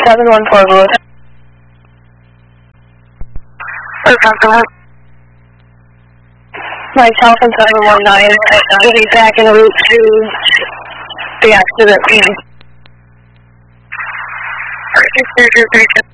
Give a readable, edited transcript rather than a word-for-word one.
714 Blue. Myself and 719 will be back en route to the accident scene.